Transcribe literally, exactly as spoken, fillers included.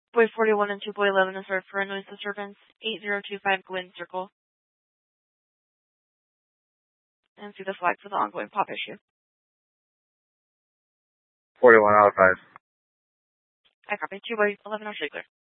Boy forty-one and two Boy eleven is served for a noise disturbance. eight zero two five Gwynn Circle. And see the flag for the ongoing pop issue. forty-one out of five. I copy. two Boy eleven are clear.